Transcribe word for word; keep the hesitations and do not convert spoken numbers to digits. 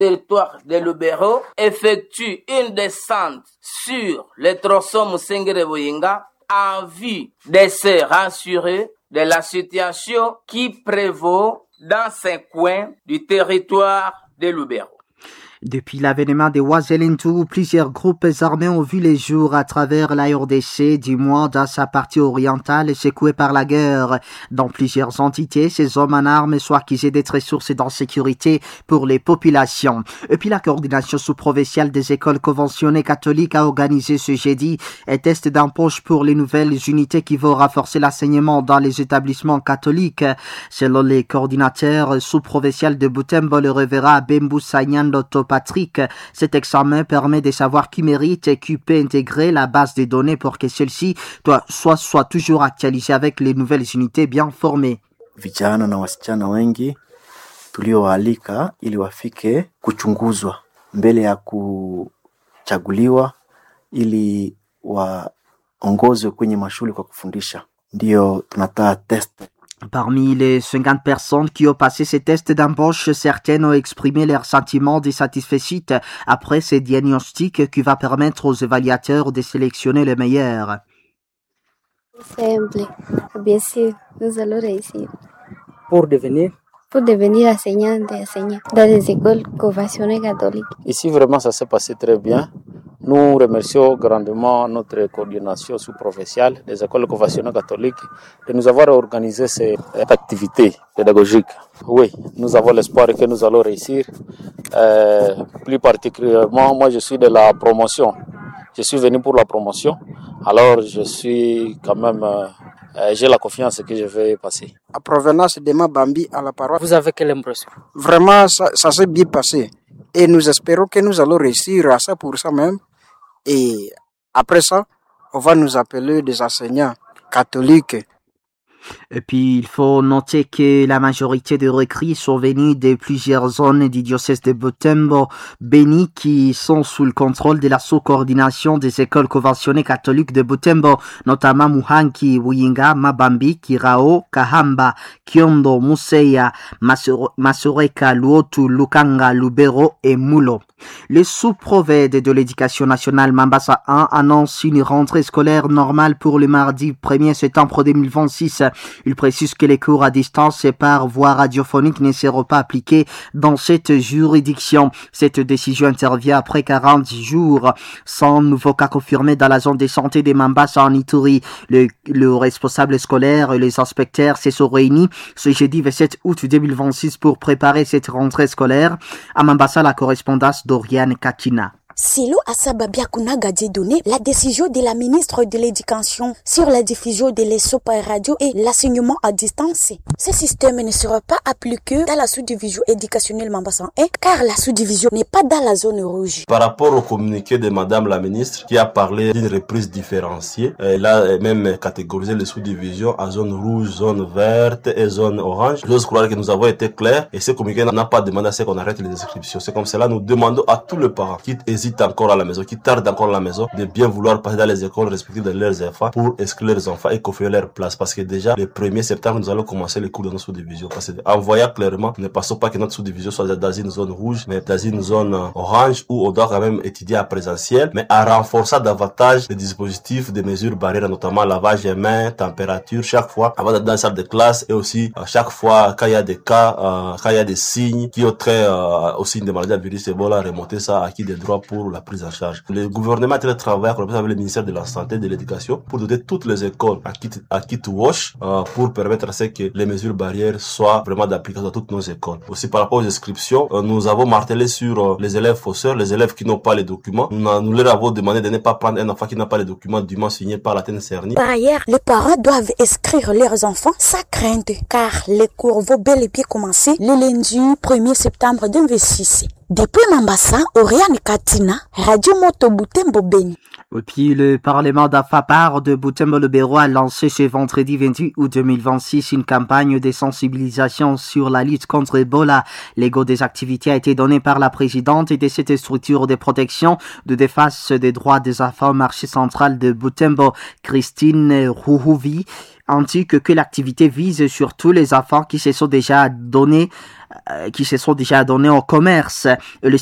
territoire de Lubero effectue une descente sur le tronçon Musengere-Boyinga en vue de se rassurer de la situation qui prévaut dans ces coins du territoire de Lubero. Depuis l'avènement de Ouazellintou, plusieurs groupes armés ont vu les jours à travers la R D C, du moins dans sa partie orientale secouée par la guerre. Dans plusieurs entités, ces hommes en armes sont accusés d'être source d'insécurité pour les populations. Et puis la coordination sous-provinciale des écoles conventionnées catholiques a organisé ce jeudi un test d'embauche pour les nouvelles unités qui vont renforcer l'enseignement dans les établissements catholiques. Selon les coordinateurs sous-provinciaux de Butembo, le révérend Bembu Sanyando Patrick, cet examen permet de savoir qui mérite et qui peut intégrer la base de données pour que celle-ci soit, soit toujours actualisée avec les nouvelles unités bien formées. Vijana na wasichana wengi tulioalika ili wafike kuchunguzwa mbele ya kuchaguliwa ili waongozwe kwenye mashule kwa kufundisha. Ndio tunataa test. Parmi les cinquante personnes qui ont passé ces tests d'embauche, certaines ont exprimé leur sentiment de satisfaction après ces diagnostics qui va permettre aux évaluateurs de sélectionner les meilleurs. Simple, bien sûr, nous allons réussir. Pour devenir Pour devenir enseignant et enseignant dans les écoles conventionnées catholiques. Ici, vraiment, ça s'est passé très bien. Nous remercions grandement notre coordination sous-provinciale des écoles conventionnelles catholiques de nous avoir organisé cette activité pédagogique. Oui, nous avons l'espoir que nous allons réussir. Euh, plus particulièrement, moi je suis de la promotion. Je suis venu pour la promotion. Alors je suis quand même... Euh, Euh, j'ai la confiance que je vais passer. À provenance de Mabambi à la paroisse. Vous avez quelle impression? Vraiment, ça, ça s'est bien passé. Et nous espérons que nous allons réussir à ça pour ça même. Et après ça, on va nous appeler des enseignants catholiques. Et puis, il faut noter que la majorité des recrues sont venus de plusieurs zones du diocèse de Butembo, Béni, qui sont sous le contrôle de la sous-coordination des écoles conventionnées catholiques de Butembo, notamment Muhanki, Wuyinga, Mabambi, Kirao, Kahamba, Kiondo, Museya, Masureka, Luotu, Lukanga, Lubero et Mulo. Le sous-provède de l'éducation nationale Mambasa un annonce une rentrée scolaire normale pour le mardi premier septembre deux mille vingt-six. Il précise que les cours à distance et par voie radiophonique ne seront pas appliqués dans cette juridiction. Cette décision intervient après quarante jours sans nouveau cas confirmés dans la zone de santé de Mambasa en Ituri. Le, le responsable scolaire et les inspecteurs se sont réunis ce jeudi vingt-sept août deux mille vingt-six pour préparer cette rentrée scolaire. À Mambasa, la correspondance d'Oriane Katina. Silo Asababia Kunaga donné la décision de la ministre de l'Éducation sur la diffusion de l'E S O par radio et l'enseignement à distance. Ce système ne sera pas appliqué dans la sous-division éducationnelle Mambasa un car la sous-division n'est pas dans la zone rouge. Par rapport au communiqué de Madame la ministre qui a parlé d'une reprise différenciée, elle a même catégorisé les sous-divisions en zone rouge, zone verte et zone orange. J'ose croire que nous avons été clairs et ce communiqué n'a pas demandé à ce qu'on arrête les inscriptions. C'est comme cela nous demandons à tous les parents qui hésitent encore à la maison, qui tardent encore à la maison, de bien vouloir passer dans les écoles respectives de leurs enfants pour inscrire leurs enfants et conférer leur place. Parce que déjà, le premier septembre, nous allons commencer les cours de notre sous-division. Parce qu'en voyant clairement, ne passons pas que notre sous-division soit dans une zone rouge, mais dans une zone orange où on doit quand même étudier en présentiel, mais en renforçant davantage les dispositifs de mesures barrières, notamment lavage des mains, température, chaque fois avant d'être dans la salle de classe et aussi euh, chaque fois quand il y a des cas, euh, quand il y a des signes qui ont trait euh, au signe de maladie à virus Ebola, remonter ça à qui des droits pour la prise en charge. Le gouvernement est en train de travailler avec le ministère de la Santé et de l'Éducation pour doter toutes les écoles à kit, à kit wash euh, pour permettre à ce que les mesures barrières soient vraiment d'application dans toutes nos écoles. Aussi par rapport aux inscriptions, euh, nous avons martelé sur euh, les élèves fausseurs, les élèves qui n'ont pas les documents. Nous, nous leur avons demandé de ne pas prendre un enfant qui n'a pas les documents dûment signés par la T N C R N I. Par ailleurs, les parents doivent inscrire leurs enfants sans crainte car les cours vont bel et bien commencer le lundi premier septembre deux mille vingt-six. Depuis Mambasa, Oriane Katina, Radio Moto Butembo Beni. Et puis, le Parlement d'Afapar de Butembo-Lubero a lancé ce vendredi vingt-huit août deux mille vingt-six une campagne de sensibilisation sur la lutte contre Ebola. L'ego des activités a été donné par la présidente de cette structure de protection de défense des droits des enfants au marché central de Butembo, Christine Rouhouvi, indique que l'activité vise surtout les enfants qui se sont déjà donnés qui se sont déjà donnés au commerce. Le